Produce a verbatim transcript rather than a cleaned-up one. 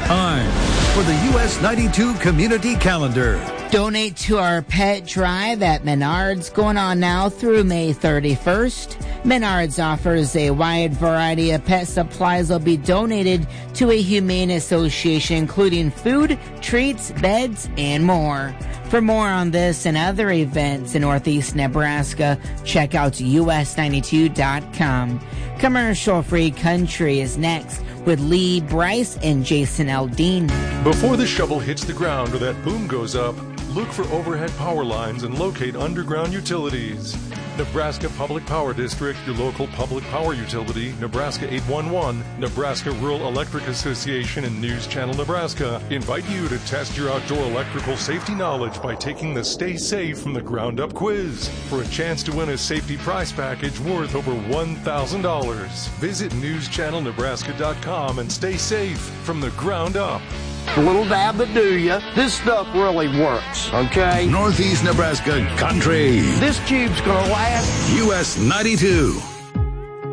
Time for the U S ninety-two Community Calendar. Donate to our pet drive at Menards, going on now through May thirty-first. Menards offers a wide variety of pet supplies that will be donated to a humane association, including food, treats, beds, and more. For more on this and other events in Northeast Nebraska, check out U S ninety-two dot com. Commercial-free country is next with Lee Bryce and Jason Aldean. Before the shovel hits the ground or that boom goes up, look for overhead power lines and locate underground utilities. Nebraska Public Power District, your local public power utility, Nebraska eight one one, Nebraska Rural Electric Association, and News Channel Nebraska invite you to test your outdoor electrical safety knowledge by taking the Stay Safe from the Ground Up quiz for a chance to win a safety prize package worth over one thousand dollars. Visit news channel nebraska dot com and stay safe from the ground up. A little dab to do ya. This stuff really works, okay? Northeast Nebraska Country. This tube's gonna last. U S ninety-two.